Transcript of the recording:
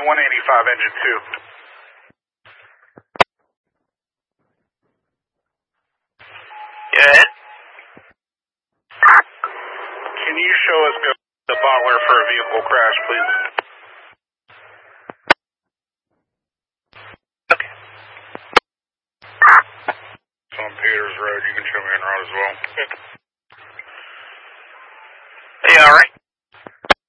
185, engine 2. Good. Can you show us the bottler for a vehicle crash, please? Okay. It's on Peters Road. You can show me en route as well.